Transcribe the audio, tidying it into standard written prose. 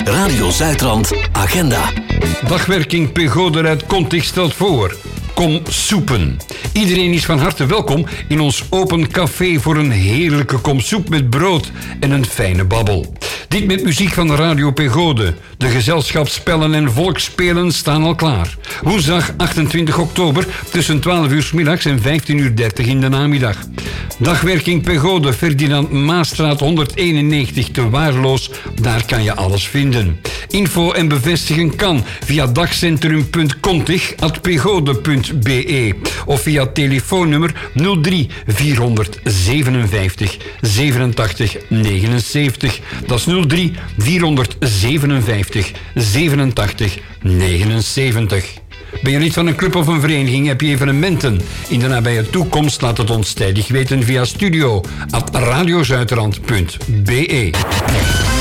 Radio Zuidrand Agenda. Dagwerking Pegode uit Contig stelt voor: kom soepen. Iedereen is van harte welkom in ons open café voor een heerlijke kom soep met brood en een fijne babbel. Dit met muziek van Radio Pegode. De gezelschapsspellen en volksspelen staan al klaar. Woensdag 28 oktober tussen 12 uur 's middags en 15:30 in de namiddag. Dagwerking Pegode, Ferdinand Maastraat 191 te Waarloos. Daar kan je alles vinden. Info en bevestigen kan via dagcentrum.contig@pegode.be of via telefoonnummer 03 457 87 79. Dat is 03 457 87 79. Ben je lid van een club of een vereniging? Heb je evenementen in de nabije toekomst? Laat het ons tijdig weten via studio@radiozuidrand.be.